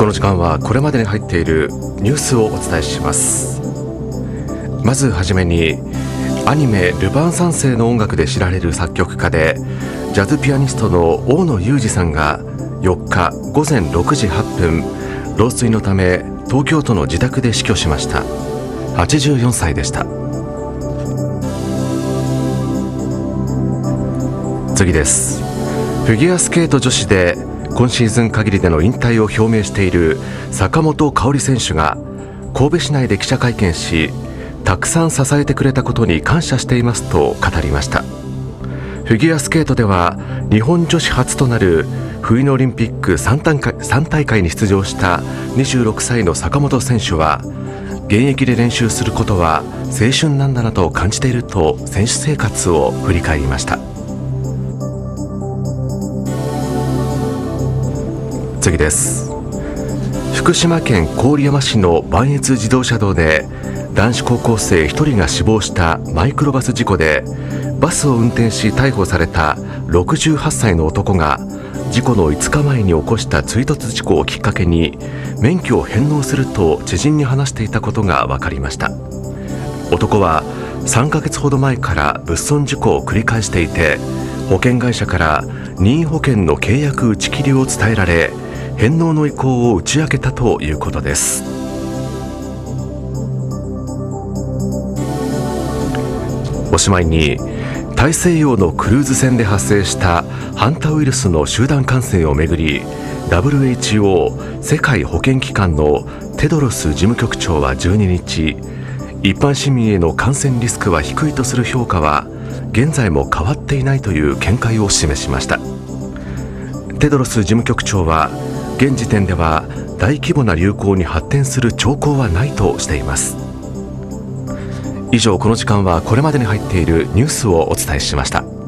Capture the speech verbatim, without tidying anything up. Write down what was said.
この時間はこれまでに入っているニュースをお伝えします。まずはじめに、アニメルパン三世の音楽で知られる作曲家でジャズピアニストの大野雄二さんがよっかごぜんろくじはっぷん、老衰のため東京都の自宅で死去しました。はちじゅうよんさいでした。次です。フィギュアスケート女子で今シーズン限りでの引退を表明している坂本花織選手が神戸市内で記者会見し、たくさん支えてくれたことに感謝していますと語りました。フィギュアスケートでは日本女子初となる冬のオリンピック 3, 大会さん大会に出場したにじゅうろくさいの坂本選手は、現役で練習することは青春なんだなと感じていると選手生活を振り返りました。次です。福島県郡山市の磐越自動車道で男子高校生ひとりが死亡したマイクロバス事故で、バスを運転し逮捕されたろくじゅうはっさいの男が事故のいつかまえに起こした追突事故をきっかけに免許を返納すると知人に話していたことが分かりました。男はさんかげつほど前から物損事故を繰り返していて、保険会社から任意保険の契約打ち切りを伝えられ、返納の意向を打ち明けたということです。おしまいに、大西洋のクルーズ船で発生したハンタウイルスの集団感染をめぐり、 ダブリューエイチオー 世界保健機関のテドロス事務局長はじゅうににち、一般市民への感染リスクは低いとする評価は現在も変わっていないという見解を示しました。テドロス事務局長は、現時点では大規模な流行に発展する兆候はないとしています。以上、この時間はこれまでに入っているニュースをお伝えしました。